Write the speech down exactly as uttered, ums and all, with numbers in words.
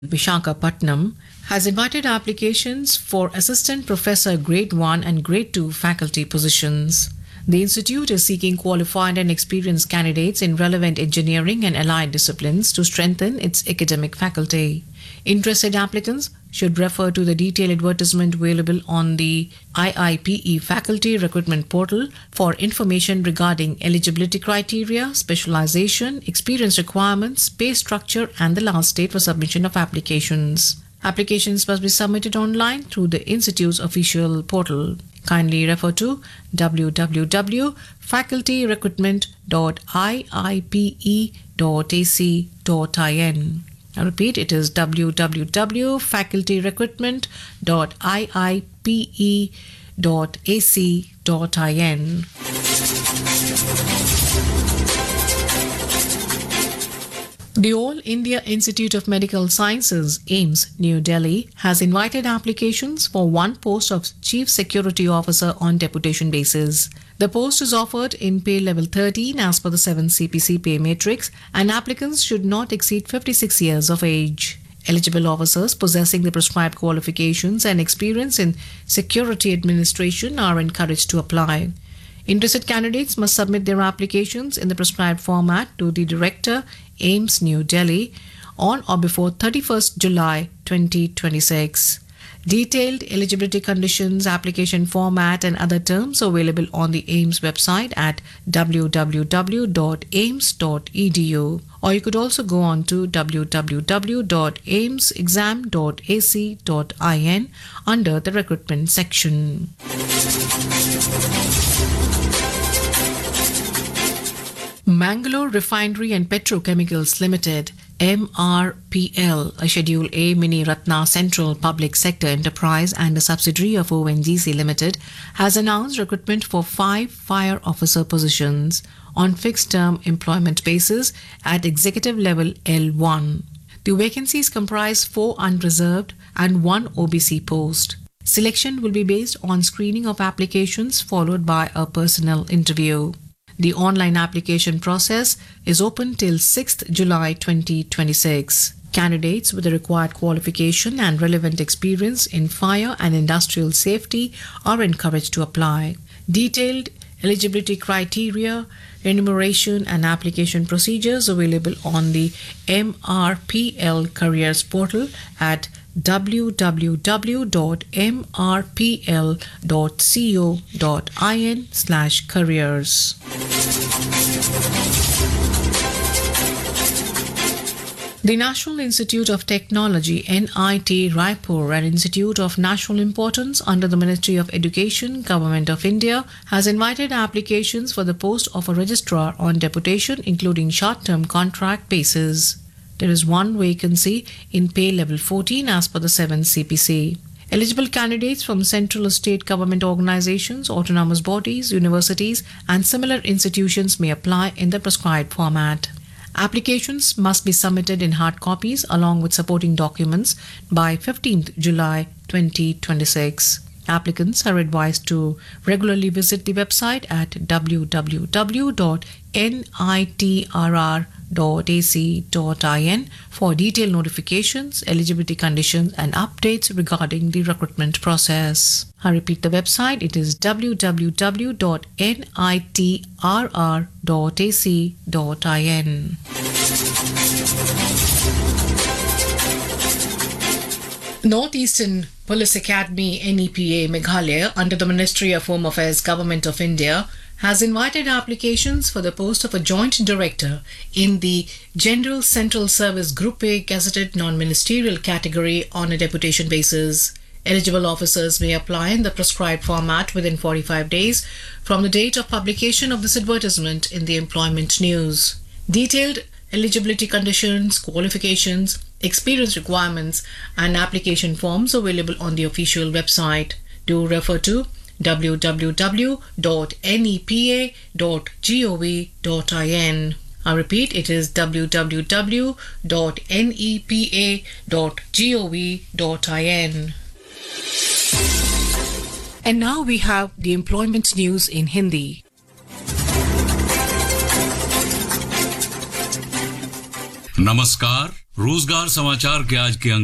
Visakhapatnam has invited applications for assistant professor grade one and grade two faculty positions. The institute is seeking qualified and experienced candidates in relevant engineering and allied disciplines to strengthen its academic faculty. Interested applicants should refer to the detailed advertisement available on the I I P E faculty recruitment portal for information regarding eligibility criteria, specialization, experience requirements, pay structure, and the last date for submission of applications. Applications must be submitted online through the Institute's official portal. Kindly refer to w w w dot faculty recruitment dot i i p e dot a c dot in. I repeat, it is w w w dot faculty recruitment dot i i p e dot a c dot in. The All India Institute of Medical Sciences, AIIMS, New Delhi, has invited applications for one post of Chief Security Officer on deputation basis. The post is offered in pay level thirteen as per the seventh C P C pay matrix, and applicants should not exceed fifty-six years of age. Eligible officers possessing the prescribed qualifications and experience in security administration are encouraged to apply. Interested candidates must submit their applications in the prescribed format to the Director, AIIMS, New Delhi, on or before thirty-first July twenty twenty-six. Detailed eligibility conditions, application format, and other terms available on the AIIMS website at w w w dot aims dot e d u, or you could also go on to w w w dot aims exam dot a c dot in under the recruitment section. Mangalore Refinery and Petrochemicals Limited, M R P L, a Schedule A Mini Ratna Central Public Sector Enterprise and a subsidiary of O N G C Limited, has announced recruitment for five fire officer positions on fixed-term employment basis at executive level L one. The vacancies comprise four unreserved and one O B C post. Selection will be based on screening of applications followed by a personnel interview. The online application process is open till sixth July twenty twenty-six. Candidates with the required qualification and relevant experience in fire and industrial safety are encouraged to apply. Detailed eligibility criteria, remuneration, and application procedures available on the M R P L Careers portal at w w w dot m r p l dot co dot in slash careers. The National Institute of Technology, N I T Raipur, an institute of national importance under the Ministry of Education, Government of India, has invited applications for the post of a registrar on deputation, including short-term contract basis. There is one vacancy in pay level fourteen as per the seventh C P C. Eligible candidates from central or state government organizations, autonomous bodies, universities, and similar institutions may apply in the prescribed format. Applications must be submitted in hard copies along with supporting documents by fifteenth July twenty twenty-six. Applicants are advised to regularly visit the website at w w w dot n i t r r dot a c dot in for detailed notifications, eligibility conditions, and updates regarding the recruitment process. I repeat the website, it is w w w dot n i t r r dot a c dot in. Northeastern Police Academy N E P A Meghalaya under the Ministry of Home Affairs Government of India has invited applications for the post of a joint director in the General Central Service Group A gazetted non-ministerial category on a deputation basis. Eligible officers may apply in the prescribed format within forty-five days from the date of publication of this advertisement in the Employment News. Detailed eligibility conditions, qualifications, experience requirements, and application forms available on the official website. Do refer to w w w dot n e p a dot gov dot in. I repeat, it is w w w dot n e p a dot gov dot in. And now we have the employment news in Hindi. नमस्कार, रोजगार समाचार के आज के अंक